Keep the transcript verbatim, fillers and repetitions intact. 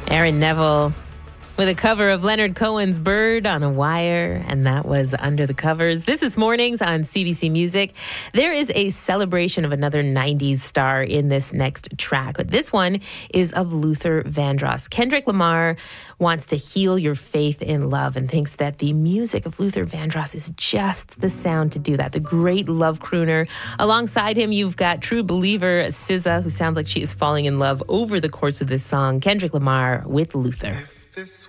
Aaron Neville with a cover of Leonard Cohen's Bird on a Wire, and that was Under the Covers. This is Mornings on C B C Music. There is a celebration of another nineties star in this next track, but this one is of Luther Vandross. Kendrick Lamar wants to heal your faith in love and thinks that the music of Luther Vandross is just the sound to do that. The great love crooner. Alongside him, you've got true believer S Z A, who sounds like she is falling in love over the course of this song. Kendrick Lamar with Luther. This